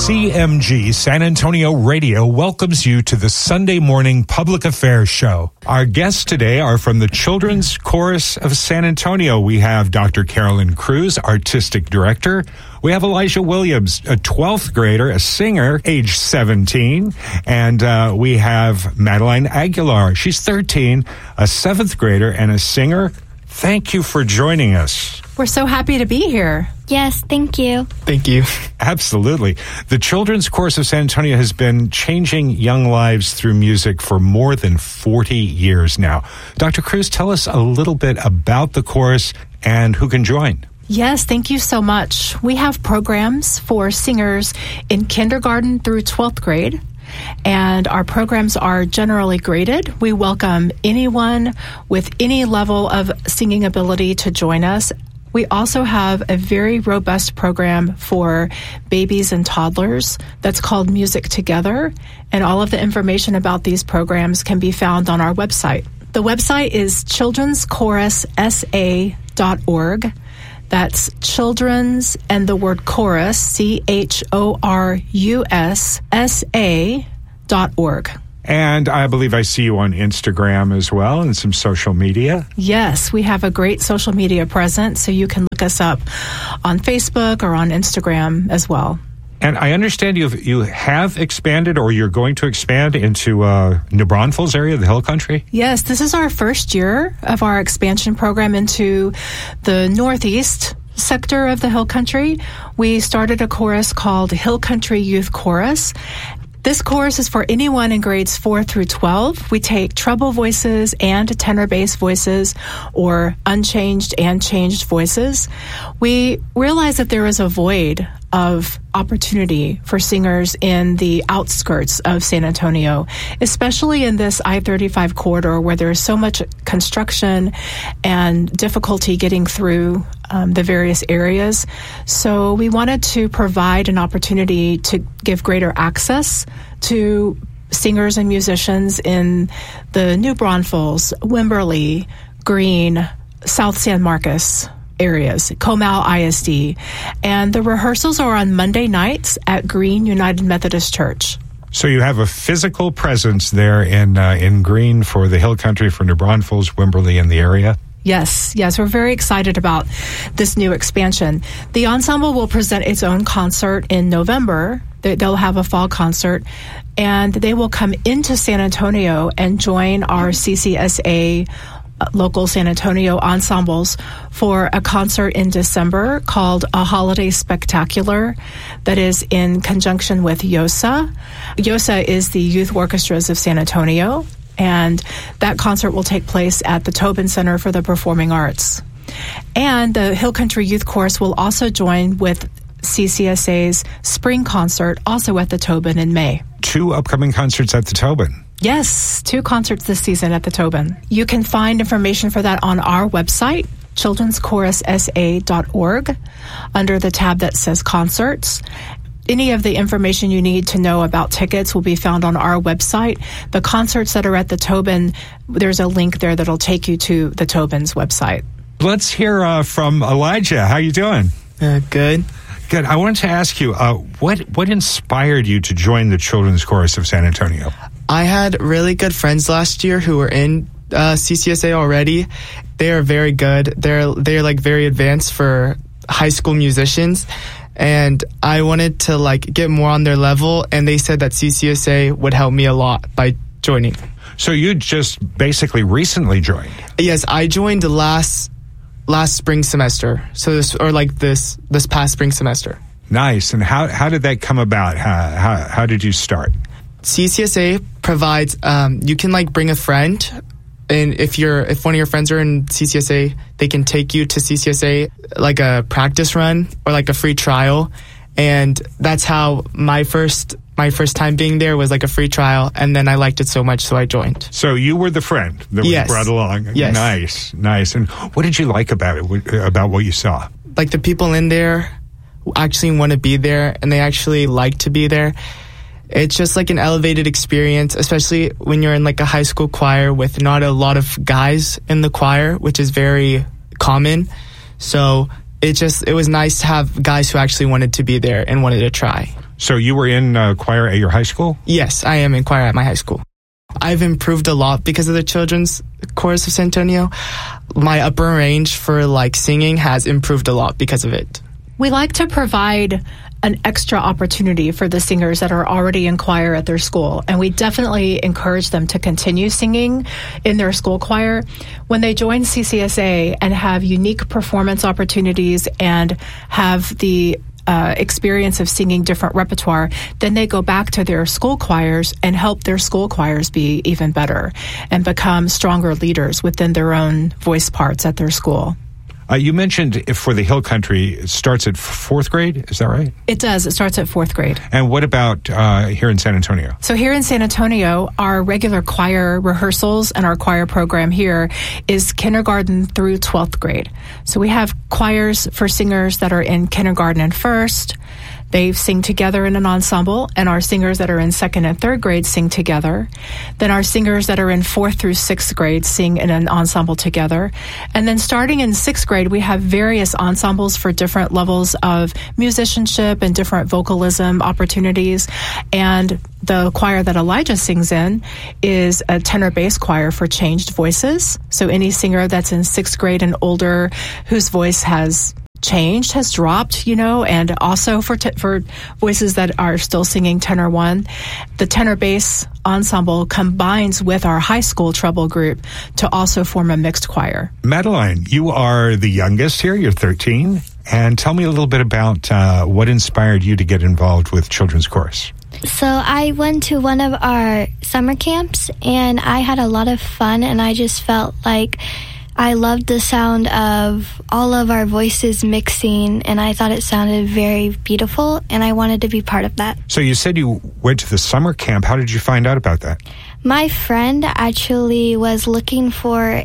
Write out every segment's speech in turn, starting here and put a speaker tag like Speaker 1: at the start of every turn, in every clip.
Speaker 1: CMG San Antonio Radio welcomes you to the Sunday Morning Public Affairs Show. Our guests today are from the Children's Chorus of San Antonio. We have Dr. Carolyn Cruz, Artistic Director. We have Elijah Williams, a 12th grader, a singer, age 17. And we have Madeline Aguilar. She's 13, a 7th grader, and a singer. Thank you for joining us.
Speaker 2: We're so happy to be here.
Speaker 3: Yes, thank you.
Speaker 4: Thank you.
Speaker 1: Absolutely. The Children's Chorus of San Antonio has been changing young lives through music for more than 40 years now. Dr. Cruz, tell us a little bit about the chorus and who can join.
Speaker 2: Yes, thank you so much. We have programs for singers in kindergarten through 12th grade, and our programs are generally graded. We welcome anyone with any level of singing ability to join us. We also have a very robust program for babies and toddlers that's called Music Together, and all of the information about these programs can be found on our website. The website is children'schorussa.org. That's children's and the word chorus, chorus.org.
Speaker 1: And I believe I see you on Instagram as well and some social media.
Speaker 2: Yes, we have a great social media presence, so you can look us up on Facebook or on Instagram as well.
Speaker 1: And I understand you have expanded, or you're going to expand into New Braunfels area, the Hill Country?
Speaker 2: Yes, this is our first year of our expansion program into the northeast sector of the Hill Country. We started a chorus called Hill Country Youth Chorus. This chorus is for anyone in grades 4 through 12. We take treble voices and tenor bass voices, or unchanged and changed voices. We realize that there is a void of opportunity for singers in the outskirts of San Antonio, especially in this I-35 corridor where there is so much construction and difficulty getting through the various areas. So we wanted to provide an opportunity to give greater access to singers and musicians in the New Braunfels, Wimberley, Green, South San Marcos areas, Comal ISD. And the rehearsals are on Monday nights at Green United Methodist Church.
Speaker 1: So you have a physical presence there in Green for the Hill Country, for New Braunfels, Wimberley, and the area?
Speaker 2: Yes, we're very excited about this new expansion. The ensemble will present its own concert in November. They'll have a fall concert, and they will come into San Antonio and join our CCSA local San Antonio ensembles for a concert in December called A Holiday Spectacular that is in conjunction with YOSA. YOSA is the Youth Orchestras of San Antonio, and that concert will take place at the Tobin Center for the Performing Arts. And the Hill Country Youth Chorus will also join with CCSA's spring concert, also at the Tobin in May.
Speaker 1: 2 upcoming concerts at the Tobin.
Speaker 2: Yes, 2 concerts this season at the Tobin. You can find information for that on our website, children'schorusssa.org, under the tab that says concerts. Any of the information you need to know about tickets will be found on our website. The concerts that are at the Tobin, there's a link there that'll take you to the Tobin's website.
Speaker 1: Let's hear from Elijah. How you doing?
Speaker 4: Good.
Speaker 1: Good. I wanted to ask you, what inspired you to join the Children's Chorus of San Antonio?
Speaker 4: I had really good friends last year who were in CCSA already. They are very good. They're like very advanced for high school musicians, and I wanted to like get more on their level, and they said that CCSA would help me a lot by joining.
Speaker 1: So you just basically recently joined?
Speaker 4: Yes, I joined last spring semester. So this past spring semester.
Speaker 1: Nice. And how did that come about? How did you start?
Speaker 4: CCSA provides you can like bring a friend, and if one of your friends are in CCSA, they can take you to CCSA like a practice run or like a free trial, and that's how my first time being there was like a free trial, and then I liked it so much, so I joined.
Speaker 1: So you were the friend that was brought along.
Speaker 4: Yes.
Speaker 1: Nice. And what did you like about it? About what you saw?
Speaker 4: Like the people in there actually want to be there, and they actually like to be there. It's just like an elevated experience, especially when you're in like a high school choir with not a lot of guys in the choir, which is very common. So it was nice to have guys who actually wanted to be there and wanted to try.
Speaker 1: So you were in choir at your high school?
Speaker 4: Yes, I am in choir at my high school. I've improved a lot because of the Children's Chorus of San Antonio. My upper range for singing has improved a lot because of it.
Speaker 2: We like to provide an extra opportunity for the singers that are already in choir at their school, and we definitely encourage them to continue singing in their school choir. When they join CCSA and have unique performance opportunities and have the experience of singing different repertoire, then they go back to their school choirs and help their school choirs be even better and become stronger leaders within their own voice parts at their school.
Speaker 1: You mentioned for the Hill Country, it starts at 4th grade. Is that right?
Speaker 2: It does. It starts at 4th grade.
Speaker 1: And what about here in San Antonio?
Speaker 2: So here in San Antonio, our regular choir rehearsals and our choir program here is kindergarten through 12th grade. So we have choirs for singers that are in kindergarten and first. They sing together in an ensemble, and our singers that are in 2nd and 3rd grade sing together. Then our singers that are in 4th through 6th grade sing in an ensemble together. And then starting in 6th grade, we have various ensembles for different levels of musicianship and different vocalism opportunities. And the choir that Elijah sings in is a tenor bass choir for changed voices. So any singer that's in 6th grade and older whose voice has changed, has dropped, and also for voices that are still singing tenor 1, the tenor bass ensemble combines with our high school treble group to also form a mixed choir.
Speaker 1: Madeline, you are the youngest here. You're 13. And tell me a little bit about what inspired you to get involved with Children's Chorus.
Speaker 3: So I went to one of our summer camps, and I had a lot of fun, and I just felt like I loved the sound of all of our voices mixing, and I thought it sounded very beautiful, and I wanted to be part of that.
Speaker 1: So you said you went to the summer camp. How did you find out about that?
Speaker 3: My friend actually was looking for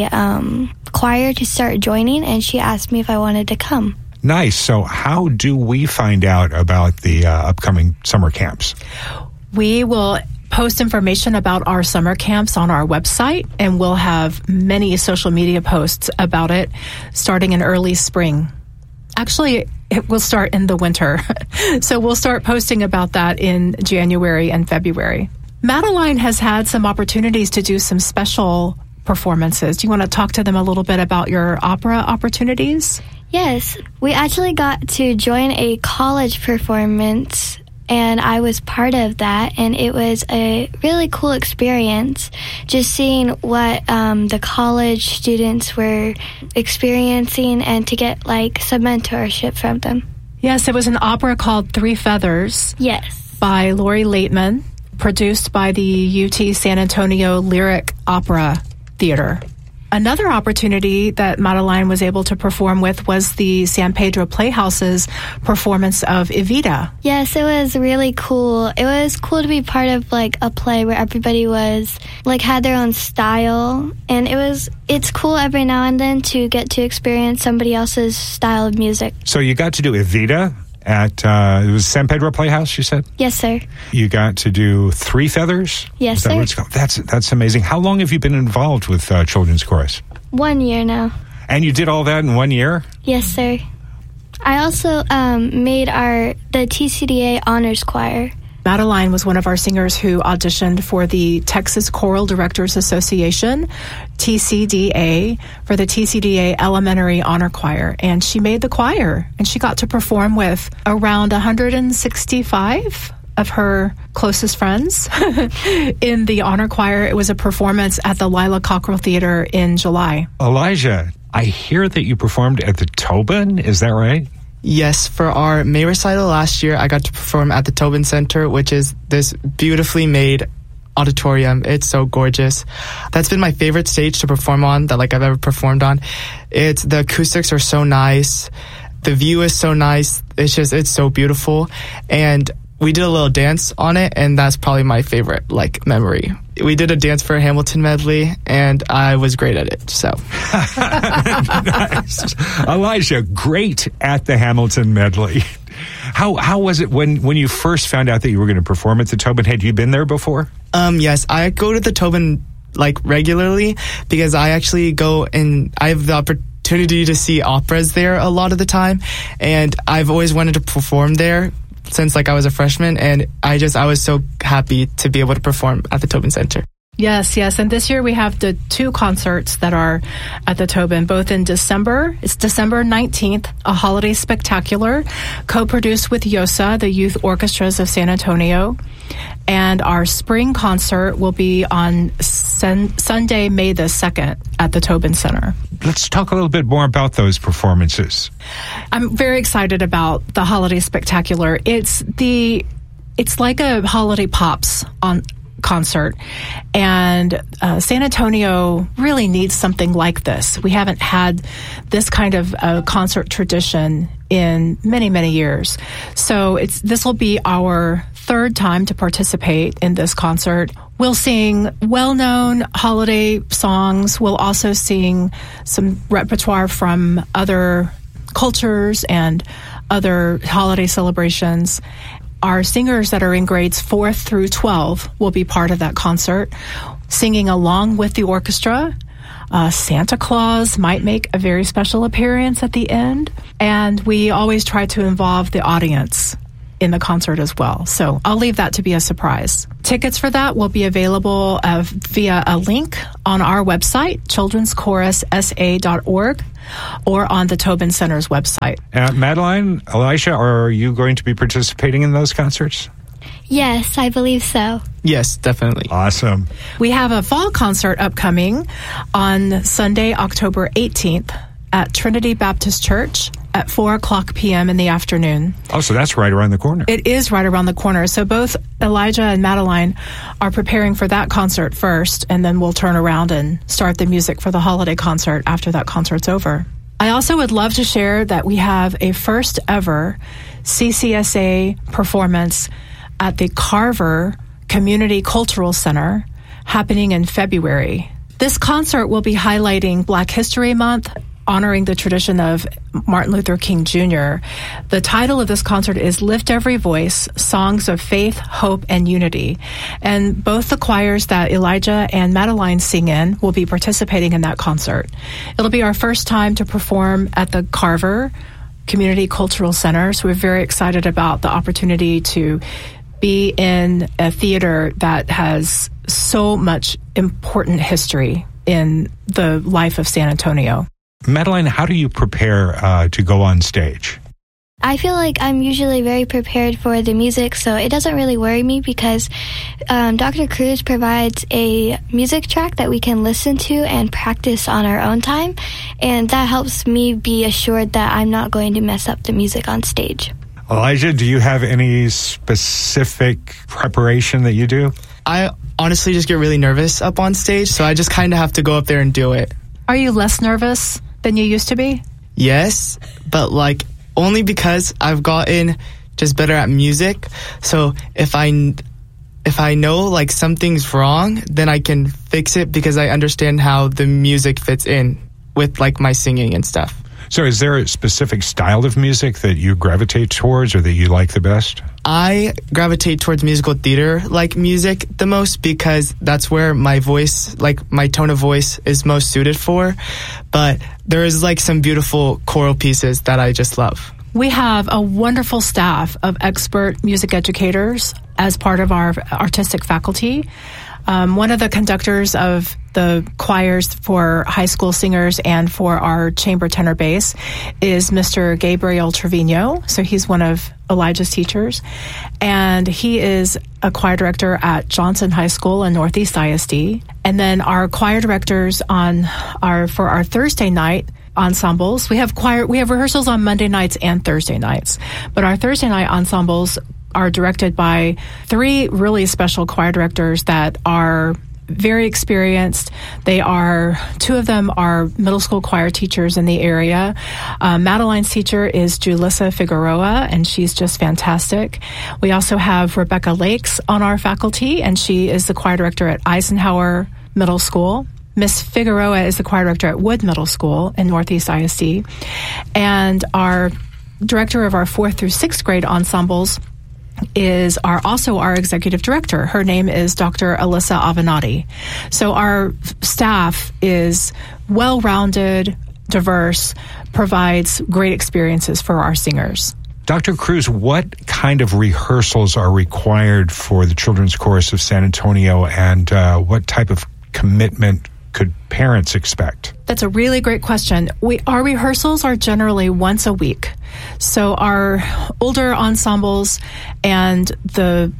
Speaker 3: a choir to start joining, and she asked me if I wanted to come.
Speaker 1: Nice. So how do we find out about the upcoming summer camps?
Speaker 2: We will post information about our summer camps on our website, and we'll have many social media posts about it starting in early spring. Actually, it will start in the winter. So we'll start posting about that in January and February. Madeline has had some opportunities to do some special performances. Do you want to talk to them a little bit about your opera opportunities?
Speaker 3: Yes, we actually got to join a college performance, and I was part of that, and it was a really cool experience just seeing what the college students were experiencing and to get some mentorship from them.
Speaker 2: Yes, it was an opera called Three Feathers.
Speaker 3: Yes.
Speaker 2: By Lori Laitman, produced by the UT San Antonio Lyric Opera Theater. Another opportunity that Madeline was able to perform with was the San Pedro Playhouse's performance of Evita.
Speaker 3: Yes, it was really cool. It was cool to be part of a play where everybody was had their own style, and it's cool every now and then to get to experience somebody else's style of music.
Speaker 1: So you got to do Evita at it was San Pedro Playhouse, you said?
Speaker 3: Yes, sir.
Speaker 1: You got to do Three Feathers?
Speaker 3: Yes, sir.
Speaker 1: That's amazing. How long have you been involved with Children's Chorus?
Speaker 3: 1 year now.
Speaker 1: And you did all that in 1 year?
Speaker 3: Yes, sir. I also made the TCDA Honors Choir.
Speaker 2: Madeline was one of our singers who auditioned for the Texas Choral Directors Association, TCDA, for the TCDA Elementary Honor Choir. And she made the choir, and she got to perform with around 165 of her closest friends in the honor choir. It was a performance at the Lila Cockrell Theater in July.
Speaker 1: Elijah, I hear that you performed at the Tobin. Is that right?
Speaker 4: Yes, for our May recital last year, I got to perform at the Tobin Center, which is this beautifully made auditorium. It's so gorgeous. That's been my favorite stage to perform on that I've ever performed on. The acoustics are so nice. The view is so nice. It's so beautiful. And we did a little dance on it, and that's probably my favorite memory. We did a dance for a Hamilton medley, and I was great at it. So,
Speaker 1: nice. Elijah, great at the Hamilton medley. How was it when you first found out that you were going to perform at the Tobin? Had you been there before?
Speaker 4: Yes, I go to the Tobin regularly because I actually go and I have the opportunity opportunity to see operas there a lot of the time, and I've always wanted to perform there since I was a freshman, and I was so happy to be able to perform at the Tobin Center.
Speaker 2: Yes. And this year we have the 2 concerts that are at the Tobin, both in December. It's December 19th, a holiday spectacular, co-produced with YOSA, the Youth Orchestras of San Antonio. And our spring concert will be on Sunday, May the 2nd at the Tobin Center.
Speaker 1: Let's talk a little bit more about those performances.
Speaker 2: I'm very excited about the holiday spectacular. It's like a holiday pops on concert, and San Antonio really needs something like this. We haven't had this kind of concert tradition in many years, so this will be our 3rd time to participate in this concert. We'll sing well-known holiday songs. We'll also sing some repertoire from other cultures and other holiday celebrations. Our singers that are in grades 4th through 12 will be part of that concert, singing along with the orchestra. Santa Claus might make a very special appearance at the end, and we always try to involve the audience in the concert as well. So I'll leave that to be a surprise. Tickets for that will be available via a link on our website, childrenschorussa.org, or on the Tobin Center's website.
Speaker 1: Madeline, Elijah, are you going to be participating in those concerts?
Speaker 3: Yes, I believe so.
Speaker 4: Yes, definitely.
Speaker 1: Awesome.
Speaker 2: We have a fall concert upcoming on Sunday, October 18th at Trinity Baptist Church at 4:00 p.m. in the afternoon.
Speaker 1: Oh, so that's right around the corner.
Speaker 2: It is right around the corner. So both Elijah and Madeline are preparing for that concert first, and then we'll turn around and start the music for the holiday concert after that concert's over. I also would love to share that we have a first ever CCSA performance at the Carver Community Cultural Center happening in February. This concert will be highlighting Black History Month, honoring the tradition of Martin Luther King Jr. The title of this concert is Lift Every Voice, Songs of Faith, Hope, and Unity. And both the choirs that Elijah and Madeline sing in will be participating in that concert. It'll be our first time to perform at the Carver Community Cultural Center, so we're very excited about the opportunity to be in a theater that has so much important history in the life of San Antonio.
Speaker 1: Madeline, how do you prepare to go on stage?
Speaker 3: I feel like I'm usually very prepared for the music, so it doesn't really worry me because Dr. Cruz provides a music track that we can listen to and practice on our own time, and that helps me be assured that I'm not going to mess up the music on stage.
Speaker 1: Elijah, do you have any specific preparation that you do?
Speaker 4: I honestly just get really nervous up on stage, so I just kind of have to go up there and do it.
Speaker 2: Are you less nervous than you used to be?
Speaker 4: Yes, but only because I've gotten just better at music. So if I know something's wrong, then I can fix it because I understand how the music fits in with my singing and stuff.
Speaker 1: So is there a specific style of music that you gravitate towards or that you like the best?
Speaker 4: I gravitate towards musical theater music the most because that's where my voice, my tone of voice is most suited for. But there is some beautiful choral pieces that I just love.
Speaker 2: We have a wonderful staff of expert music educators as part of our artistic faculty. One of the conductors of the choirs for high school singers and for our chamber tenor bass is Mr. Gabriel Trevino. So he's one of Elijah's teachers. And he is a choir director at Johnson High School in Northeast ISD. And then our choir directors for our Thursday night ensembles. We have rehearsals on Monday nights and Thursday nights. But our Thursday night ensembles are directed by 3 really special choir directors that are very experienced. 2 of them are middle school choir teachers in the area. Madeline's teacher is Julissa Figueroa, and she's just fantastic. We also have Rebecca Lakes on our faculty, and she is the choir director at Eisenhower Middle School. Miss Figueroa is the choir director at Wood Middle School in Northeast ISD. And our director of our 4th through 6th grade ensembles is also our executive director. Her name is Dr. Alyssa Avenatti. So our staff is well-rounded, diverse, provides great experiences for our singers.
Speaker 1: Dr. Cruz, what kind of rehearsals are required for the Children's Chorus of San Antonio, and what type of commitment could parents expect?
Speaker 2: That's a really great question. Our rehearsals are generally once a week. So our older ensembles and the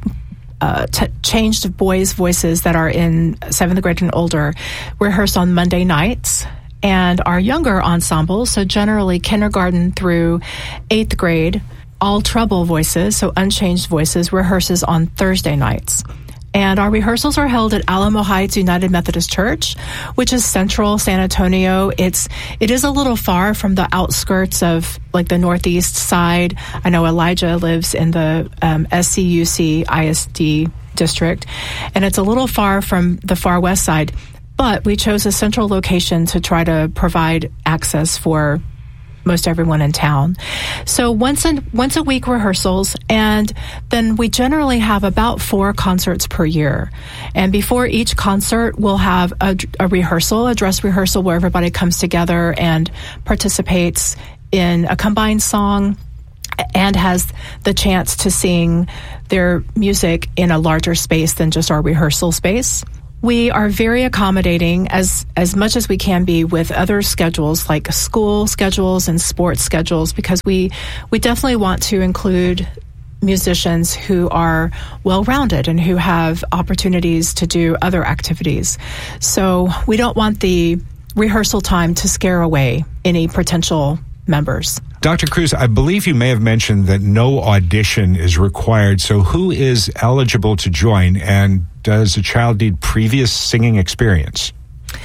Speaker 2: changed boys' voices that are in 7th grade and older rehearse on Monday nights. And our younger ensembles, so generally kindergarten through 8th grade, all treble voices, so unchanged voices, rehearses on Thursday nights. And our rehearsals are held at Alamo Heights United Methodist Church, which is central San Antonio. It is a little far from the outskirts of like the northeast side. I know Elijah lives in the SCUC ISD district, and it's a little far from the far west side. But we chose a central location to try to provide access for most everyone in town. So once a week rehearsals, and then we generally have about 4 concerts per year. And before each concert, we'll have a dress rehearsal where everybody comes together and participates in a combined song and has the chance to sing their music in a larger space than just our rehearsal space. We are very accommodating as much as we can be with other schedules like school schedules and sports schedules, because we definitely want to include musicians who are well-rounded and who have opportunities to do other activities. So we don't want the rehearsal time to scare away any potential members.
Speaker 1: Dr. Cruz, I believe you may have mentioned that no audition is required. So who is eligible to join, and does a child need previous singing experience?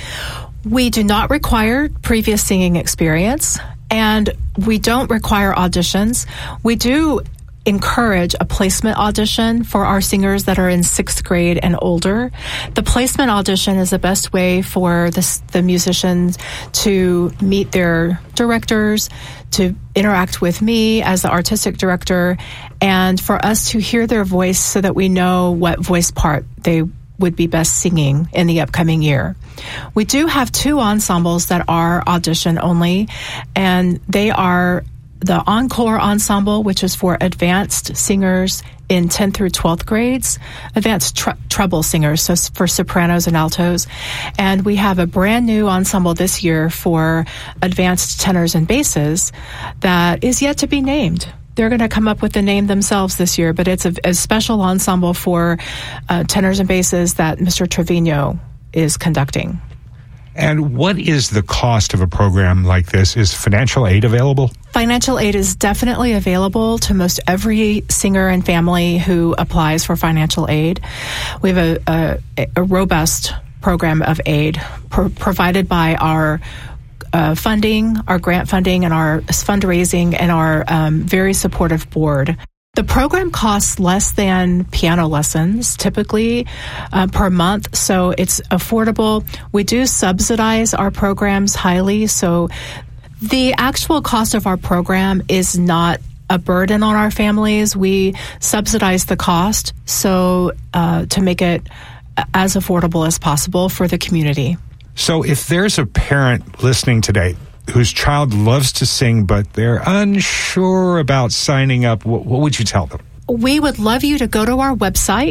Speaker 2: We do not require previous singing experience, and we don't require auditions. We do encourage a placement audition for our singers that are in 6th grade and older. The placement audition is the best way for the musicians to meet their directors, to interact with me as the artistic director, and for us to hear their voice so that we know what voice part they would be best singing in the upcoming year. We do have 2 ensembles that are audition only, and they are the Encore Ensemble, which is for advanced singers in 10th through 12th grades, advanced treble singers, so for sopranos and altos. And we have a brand new ensemble this year for advanced tenors and basses that is yet to be named. They're going to come up with the name themselves this year, but it's a special ensemble for tenors and basses that Mr. Trevino is conducting.
Speaker 1: And what is the cost of a program like this? Is financial aid available?
Speaker 2: Financial aid is definitely available to most every singer and family who applies for financial aid. We have a robust program of aid provided by our funding, our grant funding, and our fundraising, and our very supportive board. The program costs less than piano lessons, typically per month, so it's affordable. We do subsidize our programs highly, so the actual cost of our program is not a burden on our families. We subsidize the cost so to make it as affordable as possible for the community.
Speaker 1: So if there's a parent listening today whose child loves to sing, but they're unsure about signing up, what would you tell them?
Speaker 2: We would love you to go to our website,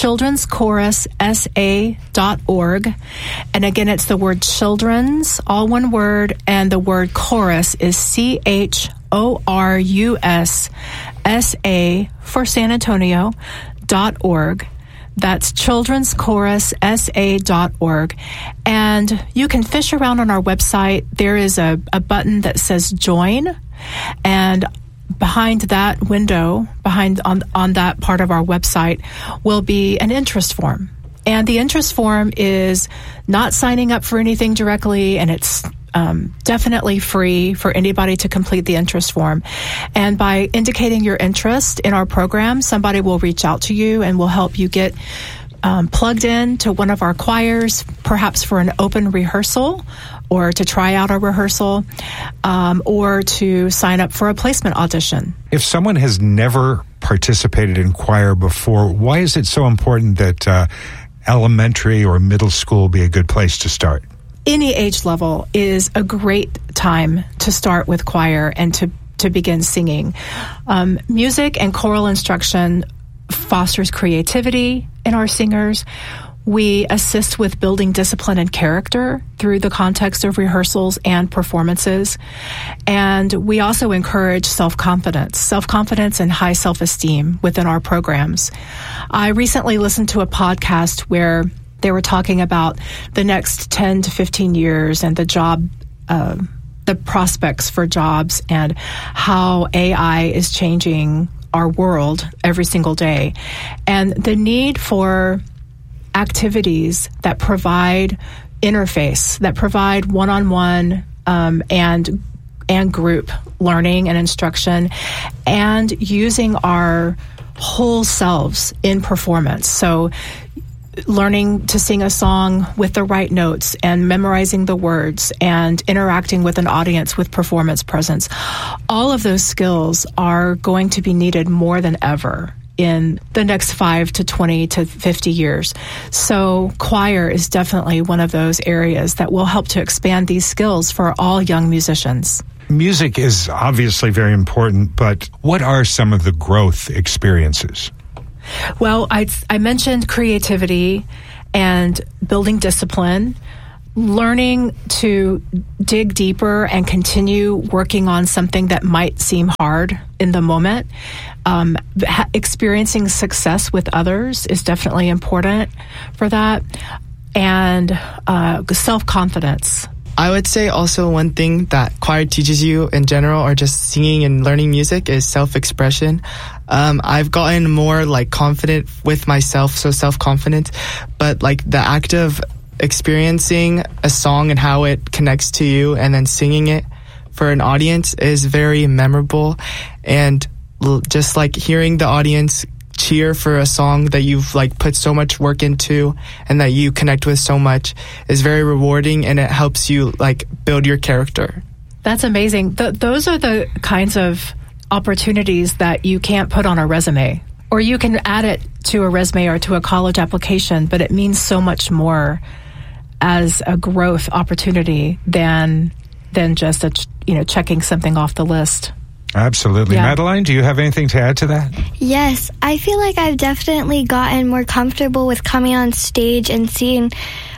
Speaker 2: childrenschorussa.org. And again, it's the word children's, all one word, and the word chorus is CHORUSSA for San Antonio.org. That's childrenschorussa.org. And you can fish around on our website. There is a button that says join. And behind that window, on that part of our website, will be an interest form. And the interest form is not signing up for anything directly, and it's definitely free for anybody to complete the interest form. And by indicating your interest in our program, somebody will reach out to you and will help you get plugged in to one of our choirs, perhaps for an open rehearsal or to try out a rehearsal, or to sign up for a placement audition.
Speaker 1: If someone has never participated in choir before, why is it so important that elementary or middle school be a good place to start?
Speaker 2: any age level is a great time to start with choir and to begin singing. Music and choral instruction fosters creativity in our singers. We assist with building discipline and character through the context of rehearsals and performances. And we also encourage self-confidence and high self-esteem within our programs. I recently listened to a podcast where they were talking about the next 10 to 15 years and the prospects for jobs and how AI is changing our world every single day. And the need for activities that provide interface, that provide one-on-one and group learning and instruction, and using our whole selves in performance. So learning to sing a song with the right notes and memorizing the words and interacting with an audience with performance presence. All of those skills are going to be needed more than ever in the next 5 to 20 to 50 years. So choir is definitely one of those areas that will help to expand these skills for all young musicians.
Speaker 1: Music is obviously very important, but what are some of the growth experiences?
Speaker 2: Well, I mentioned creativity and building discipline, learning to dig deeper and continue working on something that might seem hard in the moment. Experiencing success with others is definitely important for that. And self-confidence.
Speaker 4: I would say also one thing that choir teaches you in general, or just singing and learning music, is self-expression. I've gotten more confident with myself, so self-confident, but the act of experiencing a song and how it connects to you and then singing it for an audience is very memorable. And just hearing the audience cheer for a song that you've put so much work into and that you connect with so much is very rewarding, and it helps you build your character.
Speaker 2: That's amazing. Those are the kinds of opportunities that you can't put on a resume, or you can add it to a resume or to a college application, but it means so much more as a growth opportunity than just checking something off the list.
Speaker 1: Absolutely. Yeah. Madeline, do you have anything to add to that?
Speaker 3: Yes, I feel like I've definitely gotten more comfortable with coming on stage and seeing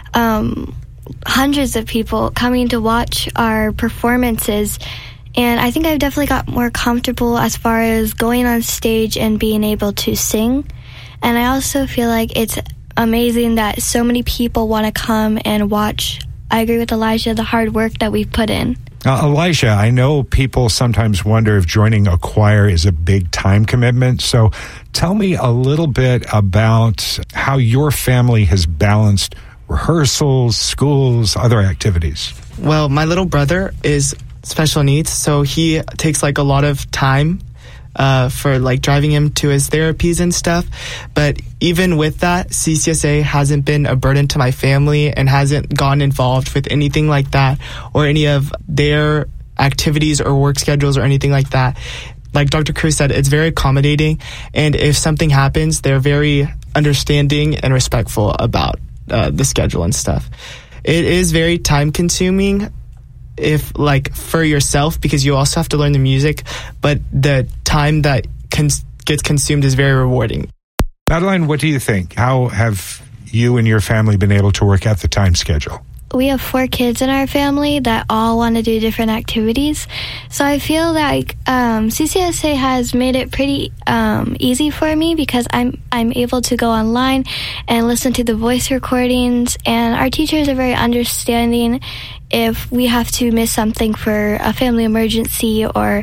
Speaker 3: hundreds of people coming to watch our performances. And I think I've definitely got more comfortable as far as going on stage and being able to sing. And I also feel like it's amazing that so many people want to come and watch. I agree with Elijah, the hard work that we've put in.
Speaker 1: Elijah, I know people sometimes wonder if joining a choir is a big time commitment. So tell me a little bit about how your family has balanced rehearsals, schools, other activities.
Speaker 4: Well, my little brother is special needs, so he takes a lot of time for driving him to his therapies and stuff. But even with that, CCSA hasn't been a burden to my family and hasn't gotten involved with anything like that or any of their activities or work schedules or anything like that. Like Dr. Cruz said, it's very accommodating, and if something happens, they're very understanding and respectful about the schedule and stuff. It is very time consuming if for yourself, because you also have to learn the music, but the time that gets consumed is very rewarding.
Speaker 1: Madeline, what do you think? How have you and your family been able to work out the time schedule?
Speaker 3: We have 4 kids in our family that all want to do different activities. So I feel like CCSA has made it pretty easy for me, because I'm able to go online and listen to the voice recordings, and our teachers are very understanding if we have to miss something for a family emergency or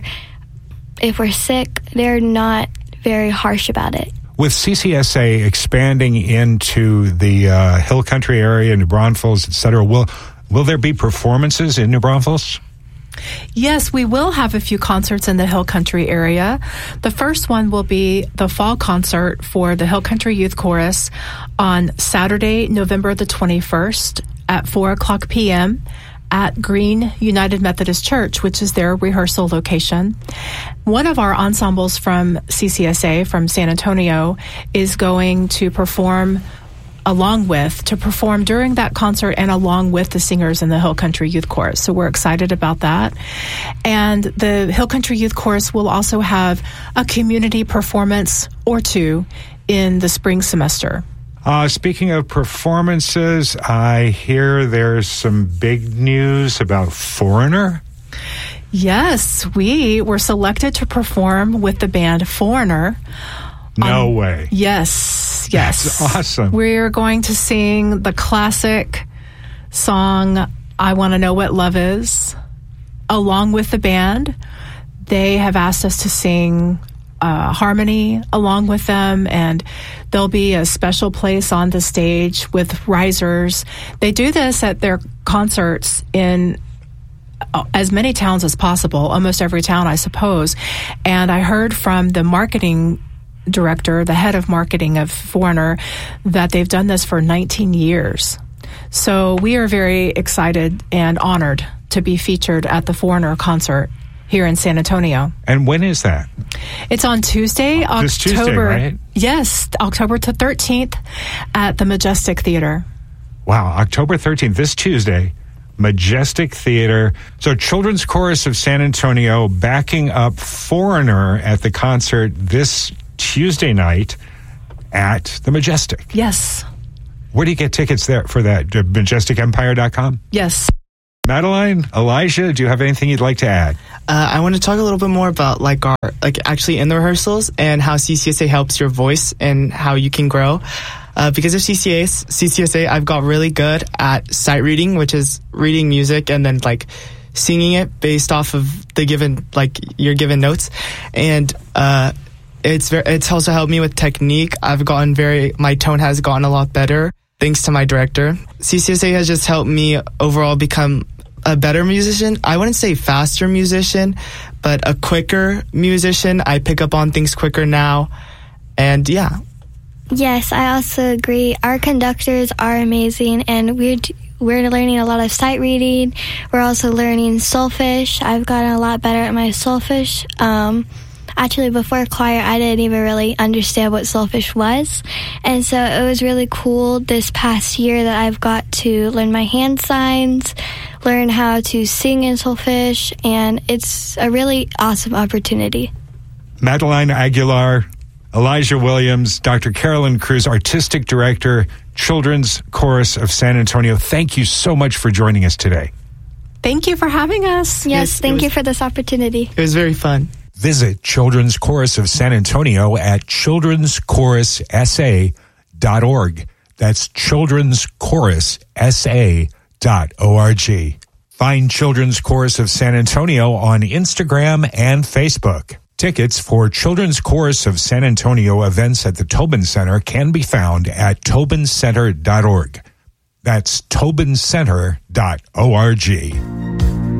Speaker 3: if we're sick. They're not very harsh about it.
Speaker 1: With CCSA expanding into the Hill Country area, New Braunfels, etc., will there be performances in New Braunfels?
Speaker 2: Yes, we will have a few concerts in the Hill Country area. The first one will be the fall concert for the Hill Country Youth Chorus on Saturday, November the 21st at 4 o'clock p.m. at Green United Methodist Church, which is their rehearsal location. One of our ensembles from CCSA, from San Antonio, is going to perform to perform during that concert and along with the singers in the Hill Country Youth Chorus. So we're excited about that. And the Hill Country Youth Chorus will also have a community performance or two in the spring semester.
Speaker 1: Speaking of performances, I hear there's some big news about Foreigner.
Speaker 2: Yes, we were selected to perform with the band Foreigner.
Speaker 1: No way.
Speaker 2: Yes.
Speaker 1: That's awesome.
Speaker 2: We're going to sing the classic song, I Want to Know What Love Is, along with the band. They have asked us to sing harmony along with them, and there'll be a special place on the stage with risers. They do this at their concerts in as many towns as possible, almost every town, I suppose. And I heard from the marketing director, the head of marketing of Foreigner, that they've done this for 19 years. So we are very excited and honored to be featured at the Foreigner concert here in San Antonio.
Speaker 1: And when is that?
Speaker 2: It's on Tuesday,
Speaker 1: This Tuesday, right?
Speaker 2: Yes, October 13th at the Majestic Theater.
Speaker 1: Wow, October 13th, this Tuesday, Majestic Theater. So Children's Chorus of San Antonio backing up Foreigner at the concert this Tuesday night at the Majestic.
Speaker 2: Yes.
Speaker 1: Where do you get tickets there for that? MajesticEmpire.com?
Speaker 2: Yes.
Speaker 1: Madeline, Elijah, do you have anything you'd like to add?
Speaker 4: I want to talk a little bit more about actually in the rehearsals and how CCSA helps your voice and how you can grow. Because of CCSA, I've got really good at sight reading, which is reading music and then singing it based off of the given your given notes, and it's also helped me with technique. My tone has gotten a lot better thanks to my director. CCSA has just helped me overall become a better musician. I wouldn't say faster musician, but a quicker musician. I pick up on things quicker now, and yeah.
Speaker 3: Yes, I also agree. Our conductors are amazing, and we're learning a lot of sight reading. We're also learning solfege. I've gotten a lot better at my solfege. Actually, before choir, I didn't even really understand what solfege was. And so it was really cool this past year that I've got to learn my hand signs, learn how to sing in solfege, and it's a really awesome opportunity.
Speaker 1: Madeline Aguilar, Elijah Williams, Dr. Carolyn Cruz, Artistic Director, Children's Chorus of San Antonio. Thank you so much for joining us today.
Speaker 2: Thank you for having us.
Speaker 3: Yes, thank you for this opportunity.
Speaker 4: It was very fun.
Speaker 1: Visit Children's Chorus of San Antonio at children'schorussa.org. That's children'schorussa.org. Find Children's Chorus of San Antonio on Instagram and Facebook. Tickets for Children's Chorus of San Antonio events at the Tobin Center can be found at tobincenter.org. That's tobincenter.org.